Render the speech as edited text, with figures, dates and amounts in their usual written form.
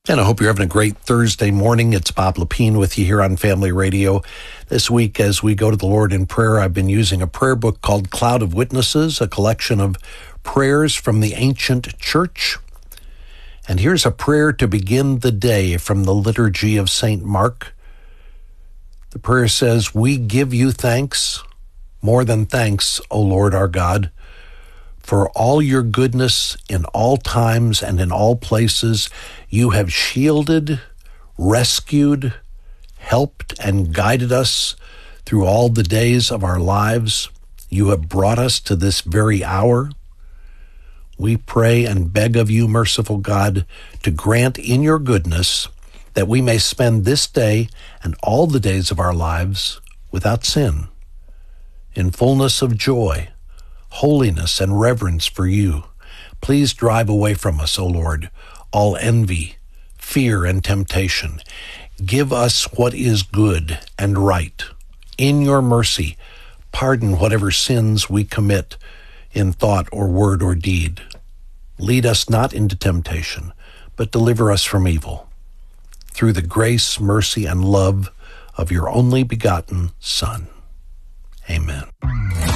And I hope you're having a great Thursday morning. It's Bob Lepine with you here on Family Radio. This week, as we go to the Lord in prayer, I've been using a prayer book called Cloud of Witnesses, a collection of prayers from the ancient church. And here's a prayer to begin the day from the Liturgy of St. Mark. The prayer says, "We give you thanks, more than thanks, O Lord our God, for all your goodness in all times and in all places. You have shielded, rescued, helped, and guided us through all the days of our lives. You have brought us to this very hour. We pray and beg of you, merciful God, to grant in your goodness that we may spend this day and all the days of our lives without sin, in fullness of joy, holiness, and reverence for you. Please drive away from us, O Lord, all envy, fear, and temptation. Give us what is good and right. In your mercy, pardon whatever sins we commit in thought or word or deed. Lead us not into temptation, but deliver us from evil. Through the grace, mercy, and love of your only begotten Son. Amen."